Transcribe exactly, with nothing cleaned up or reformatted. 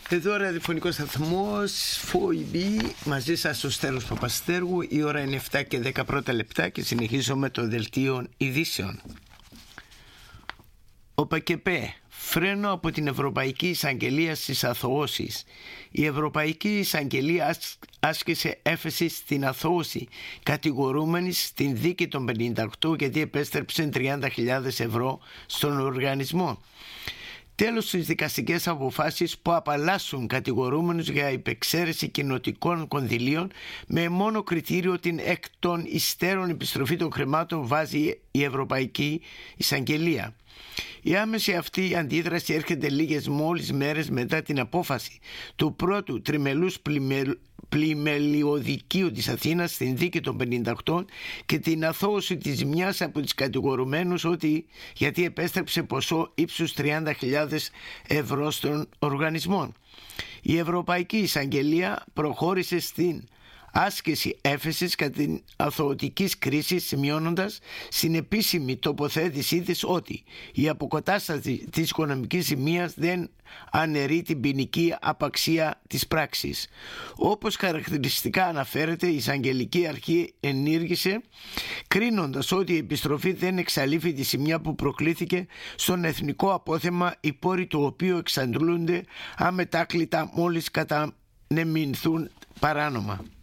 Εδώ ραδιοφωνικός σταθμός ΦΟΗΜ, μαζί σας ο Στέλιος Παπαστέργου. Η ώρα είναι επτά και δέκα πρώτα λεπτά και συνεχίζω με το δελτίο ειδήσεων. Ο ΠΚΠ, φρένο από την Ευρωπαϊκή Εισαγγελία στις αθωώσεις. Η Ευρωπαϊκή Εισαγγελία άσκησε έφεση στην αθώωση κατηγορούμενης στην δίκη των πενήντα οκτώ γιατί επέστρεψε τριάντα χιλιάδες ευρώ στον οργανισμό. Τέλος στις δικαστικές αποφάσεις που απαλλάσσουν κατηγορούμενους για υπεξαίρεση κοινοτικών κονδυλίων με μόνο κριτήριο την εκ των υστέρων επιστροφή των χρημάτων βάζει η Ευρωπαϊκή Εισαγγελία. Η άμεση αυτή αντίδραση έρχεται λίγες μόλις μέρες μετά την απόφαση του πρώτου τριμελούς πλημελιωδικίου της Αθήνας στην δίκη των πενήντα οκτώ και την αθώωση της μιας από τις κατηγορουμένους ότι γιατί επέστρεψε ποσό ύψους τριάντα χιλιάδες ευρώ στον οργανισμό. Η Ευρωπαϊκή Εισαγγελία προχώρησε στην άσκηση έφεσης κατά την αθωωτικής κρίση, σημειώνοντας στην επίσημη τοποθέτησή της ότι η αποκατάσταση της οικονομικής ζημίας δεν αναιρεί την ποινική απαξία της πράξης. Όπως χαρακτηριστικά αναφέρεται, η εισαγγελική αρχή ενήργησε κρίνοντας ότι η επιστροφή δεν εξαλείφει τη ζημιά που προκλήθηκε στον εθνικό απόθεμα, οι πόροι του οποίου εξαντλούνται αμετάκλητα μόλις κατανεμηθούν παράνομα.